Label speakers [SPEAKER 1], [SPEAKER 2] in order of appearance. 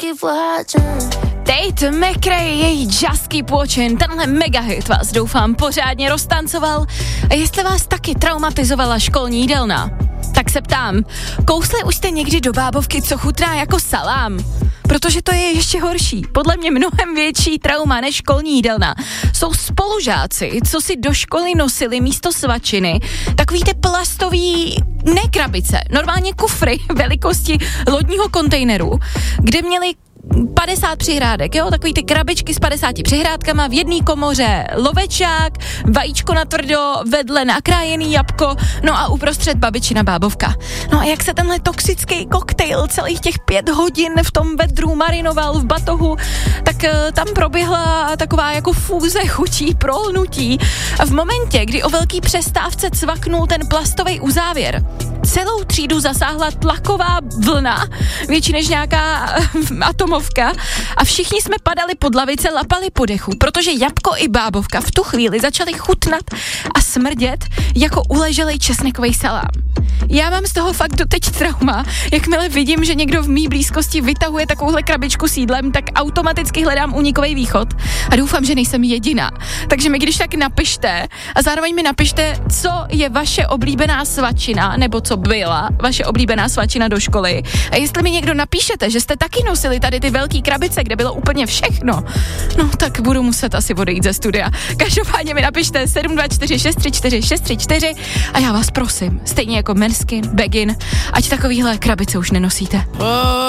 [SPEAKER 1] Tate McRae, její Just Keep Watching, tenhle megahit vás doufám pořádně roztancoval. A jestli vás taky traumatizovala školní jídelna, tak se ptám, kousli už jste někdy do bábovky, co chutná jako salám? Protože to je ještě horší. Podle mě mnohem větší trauma než školní jídelna jsou spolužáci, co si do školy nosili místo svačiny takový ty plastový, ne krabice, normálně kufry velikosti lodního kontejneru, kde měli 50 přihrádek, jo, takový ty krabičky s 50 přihrádkama, v jedné komoře lovečák, vajíčko natvrdo, vedle nakrájený jabko, no a uprostřed babičina bábovka. No a jak se tenhle toxický koktejl celých těch 5 hodin v tom vedru marinoval v batohu, tak tam proběhla taková jako fúze chutí, prolnutí a v momentě, kdy o velký přestávce cvaknul ten plastový uzávěr, celou třídu zasáhla tlaková vlna, větší než nějaká atomovka a všichni jsme padali pod lavice, lapali po dechu, protože jabko i bábovka v tu chvíli začaly chutnat a smrdět jako uleželej česnekový salám. Já mám z toho fakt doteď trauma, jakmile vidím, že někdo v mý blízkosti vytahuje takovouhle krabičku s jídlem, tak automaticky hledám únikový východ a doufám, že nejsem jediná. Takže mi když tak napište a zároveň mi napište, co je vaše oblíbená svačina, nebo co byla vaše oblíbená svačina do školy. A jestli mi někdo napíšete, že jste taky nosili tady ty velký krabice, kde bylo úplně všechno, no tak budu muset asi odejít ze studia. Každopádně mi napište 724 634 634 a já vás prosím, stejně jako Merskin, Begin, ať takovýhle krabice už nenosíte.